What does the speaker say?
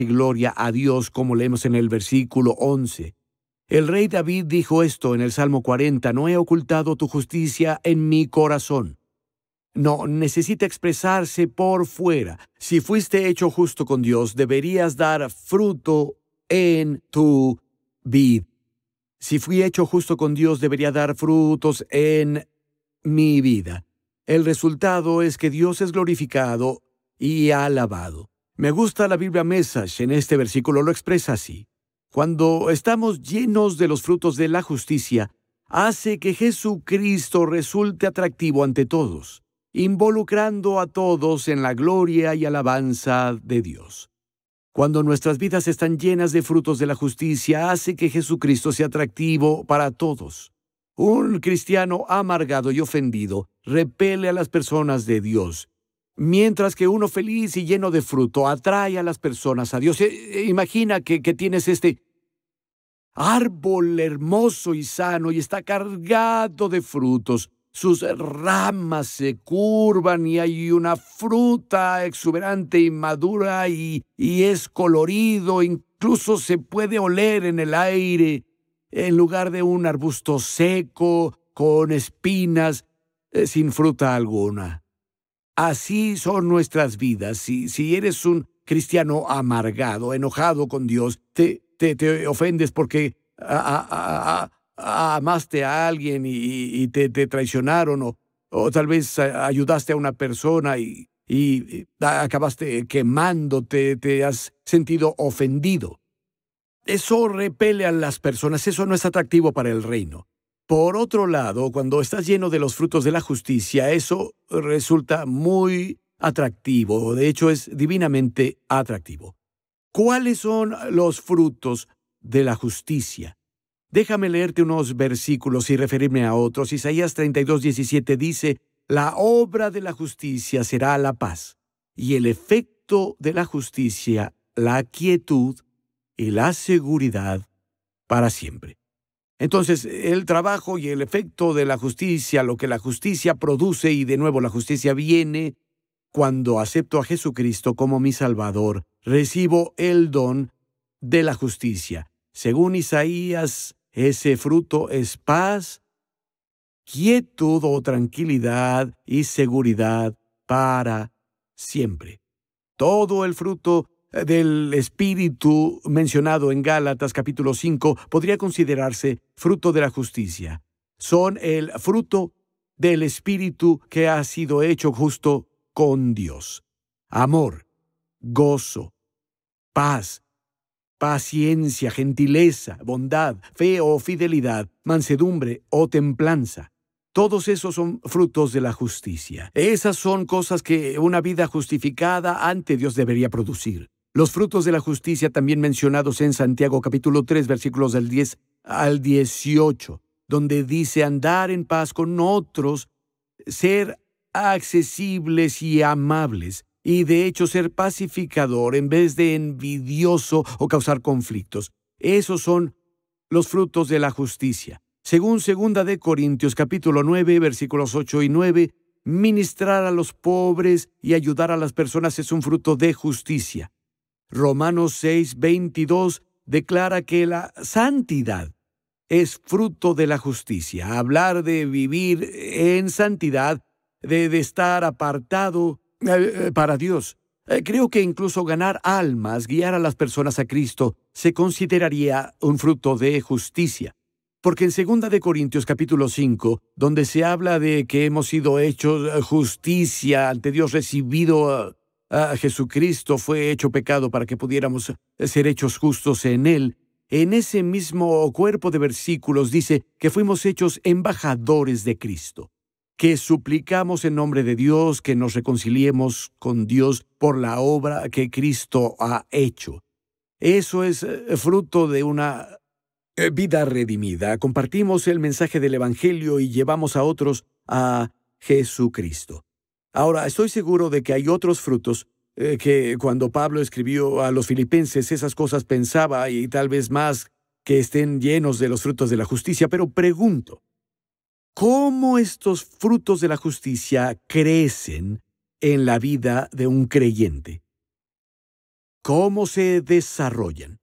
y gloria a Dios, como leemos en el versículo 11. El rey David dijo esto en el Salmo 40, no he ocultado tu justicia en mi corazón. No, necesita expresarse por fuera. Si fuiste hecho justo con Dios, deberías dar fruto en tu vid. Si fui hecho justo con Dios, debería dar frutos en mi vida. El resultado es que Dios es glorificado y alabado. Me gusta la Biblia Message, en este versículo lo expresa así. Cuando estamos llenos de los frutos de la justicia, hace que Jesucristo resulte atractivo ante todos, involucrando a todos en la gloria y alabanza de Dios. Cuando nuestras vidas están llenas de frutos de la justicia, hace que Jesucristo sea atractivo para todos. Un cristiano amargado y ofendido repele a las personas de Dios, mientras que uno feliz y lleno de fruto atrae a las personas a Dios. Imagina que tienes este árbol hermoso y sano y está cargado de frutos. Sus ramas se curvan y hay una fruta exuberante y madura y es colorido. Incluso se puede oler en el aire en lugar de un arbusto seco, con espinas, sin fruta alguna. Así son nuestras vidas. Si eres un cristiano amargado, enojado con Dios, te ofendes porque amaste a alguien y te traicionaron, o tal vez ayudaste a una persona y acabaste quemándote, te has sentido ofendido. Eso repele a las personas, eso no es atractivo para el reino. Por otro lado, cuando estás lleno de los frutos de la justicia, eso resulta muy atractivo. De hecho, es divinamente atractivo. ¿Cuáles son los frutos de la justicia? Déjame leerte unos versículos y referirme a otros. Isaías 32:17 dice, la obra de la justicia será la paz, y el efecto de la justicia, la quietud y la seguridad para siempre. Entonces, el trabajo y el efecto de la justicia, lo que la justicia produce, y de nuevo la justicia viene cuando acepto a Jesucristo como mi Salvador, recibo el don de la justicia. Según Isaías, ese fruto es paz, quietud o tranquilidad y seguridad para siempre. Todo el fruto del Espíritu mencionado en Gálatas capítulo 5 podría considerarse fruto de la justicia. Son el fruto del Espíritu que ha sido hecho justo con Dios. Amor, gozo, paz, paciencia, gentileza, bondad, fe o fidelidad, mansedumbre o templanza. Todos esos son frutos de la justicia. Esas son cosas que una vida justificada ante Dios debería producir. Los frutos de la justicia también mencionados en Santiago capítulo 3, versículos del 10 al 18, donde dice andar en paz con otros, ser accesibles y amables, y de hecho ser pacificador en vez de envidioso o causar conflictos. Esos son los frutos de la justicia. Según 2 de Corintios capítulo 9, versículos 8 y 9, ministrar a los pobres y ayudar a las personas es un fruto de justicia. Romanos 6, 22 declara que la santidad es fruto de la justicia. Hablar de vivir en santidad, de estar apartado para Dios. Creo que incluso ganar almas, guiar a las personas a Cristo, se consideraría un fruto de justicia. Porque en 2 de Corintios capítulo 5, donde se habla de que hemos sido hechos justicia ante Dios, recibido a Jesucristo, fue hecho pecado para que pudiéramos ser hechos justos en Él. En ese mismo cuerpo de versículos dice que fuimos hechos embajadores de Cristo, que suplicamos en nombre de Dios que nos reconciliemos con Dios por la obra que Cristo ha hecho. Eso es fruto de una vida redimida. Compartimos el mensaje del Evangelio y llevamos a otros a Jesucristo. Ahora, estoy seguro de que hay otros frutos que cuando Pablo escribió a los filipenses, esas cosas pensaba, y tal vez más, que estén llenos de los frutos de la justicia, pero pregunto, ¿cómo estos frutos de la justicia crecen en la vida de un creyente? ¿Cómo se desarrollan?